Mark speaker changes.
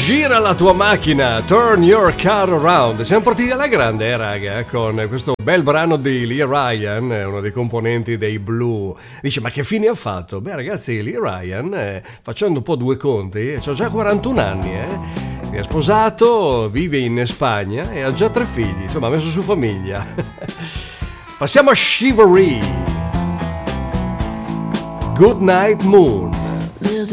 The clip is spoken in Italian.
Speaker 1: Gira la tua macchina, turn your car around. Siamo partiti alla grande, raga, con questo bel brano di Lee Ryan, uno dei componenti dei Blue. Dice, ma che fine ha fatto? Beh, ragazzi, Lee Ryan, facendo un po' due conti, ha già 41 anni, è sposato, vive in Spagna e ha già 3 figli, insomma, ha messo su famiglia. Passiamo a Chivalry. Good Night Moon.
Speaker 2: There's